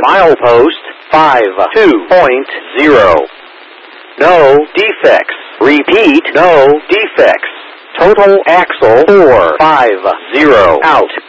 milepost 52.0. No defects. Repeat, no defects. Total axle 450 out.